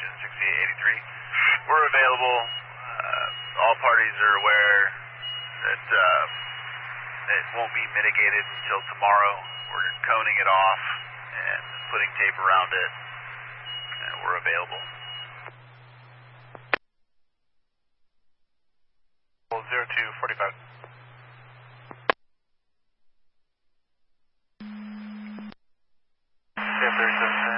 6883. We're available. All parties are aware that it won't be mitigated until tomorrow. We're coning it off and putting tape around it. And we're available. 0245. Yeah, 37.